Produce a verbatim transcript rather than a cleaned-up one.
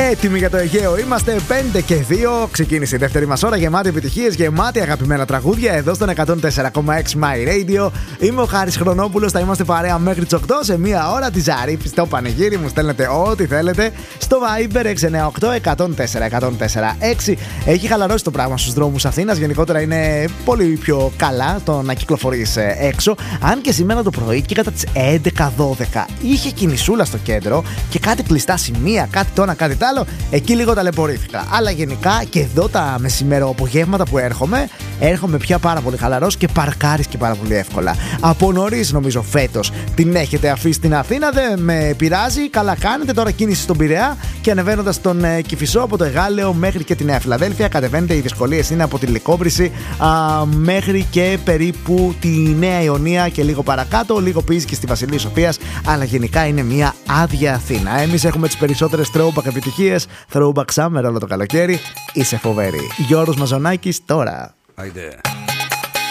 Έτοιμοι για το Αιγαίο είμαστε, πέντε και δύο. Ξεκίνησε η δεύτερη μας ώρα, γεμάτη επιτυχίες, γεμάτη αγαπημένα τραγούδια εδώ στον εκατόν τέσσερα κόμμα έξι My Radio. Είμαι ο Χάρης Χρονόπουλος, θα είμαστε παρέα μέχρι τις οκτώ. Σε μία ώρα τη Ζαρίφη στο πανηγύρι μου στέλνετε ό,τι θέλετε στο Viber έξι εννιά οκτώ εκατόν τέσσερα εκατόν τέσσερα έξι. Έχει χαλαρώσει το πράγμα στους δρόμους Αθήνας. Γενικότερα είναι πολύ πιο καλά το να κυκλοφορείς έξω. Αν και σήμερα το πρωί και κατά τις έντεκα δώδεκα είχε κινησούλα στο κέντρο και κάτι κλειστά σημεία, κάτι το ένα, κάτι τ' άλλο. Εκεί λίγο ταλαιπωρήθηκα. Αλλά γενικά και εδώ τα μεσημεροαπογεύματα που έρχομαι, έρχομαι πια πάρα πολύ χαλαρός και παρκάρεις και πάρα πολύ εύκολα. Από νωρίς νομίζω φέτος την έχετε αφήσει στην Αθήνα, δεν με πειράζει. Καλά κάνετε. Τώρα κίνηση στον Πειραιά και ανεβαίνοντας τον ε, Κηφισό από το Εγάλεο μέχρι και τη Νέα Φιλαδέλφια. Κατεβαίνετε, οι δυσκολίες είναι από τη Λυκόβρηση α, μέχρι και περίπου τη Νέα Ιωνία και λίγο παρακάτω. Λίγο πίζει και στη Βασιλής Σοφίας. Αλλά γενικά είναι μια άδεια Αθήνα. Εμείς έχουμε τις περισσότερες throwback επιτυχίες. Throwback summer όλο το καλοκαίρι. Είσαι φοβερή. Γιώργος Μαζονάκης τώρα. Άιντε.